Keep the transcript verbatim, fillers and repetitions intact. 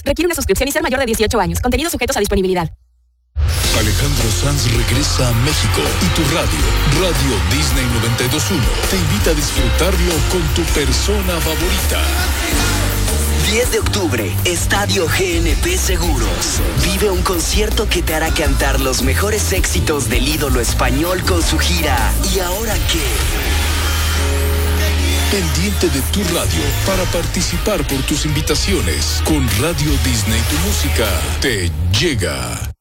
Requiere una suscripción y ser mayor de dieciocho años. Contenidos sujetos a disponibilidad. Alejandro Sanz regresa a México y tu radio, Radio Disney noventa y dos punto uno, te invita a disfrutarlo con tu persona favorita. diez de octubre, Estadio G N P Seguros. Vive un concierto que te hará cantar los mejores éxitos del ídolo español con su gira ¿Y ahora qué? Pendiente de tu radio para participar por tus invitaciones. Con Radio Disney tu música te llega.